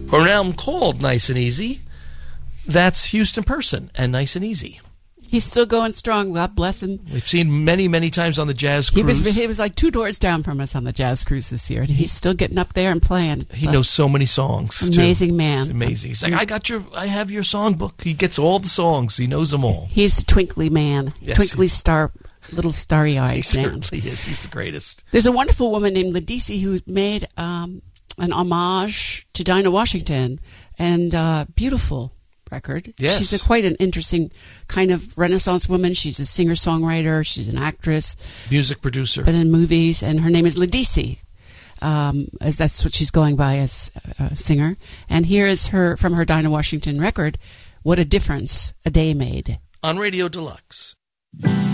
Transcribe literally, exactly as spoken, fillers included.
from an album called Nice and Easy. That's Houston Person and Nice and Easy. He's still going strong. God bless him. We've seen many, many times on the Jazz He Cruise. was he was like two doors down from us on the Jazz Cruise this year, and he's still getting up there and playing. He knows so many songs. too. Amazing man. He's amazing. He's like, I got your, I have your songbook. He gets all the songs. He knows them all. He's a twinkly man, Yes, twinkly he- star, little starry-eyed He man. certainly is. He's the greatest. There's a wonderful woman named Ledisi who made um, an homage to Dinah Washington, and uh, beautiful record. Yes. She's a, quite an interesting kind of Renaissance woman. She's a singer-songwriter. She's an actress. Music producer. Been in movies, and her name is Ledisi. Um, as that's what she's going by as a singer. And here is her from her Dinah Washington record, "What a Difference a Day Made." On Radio Deluxe.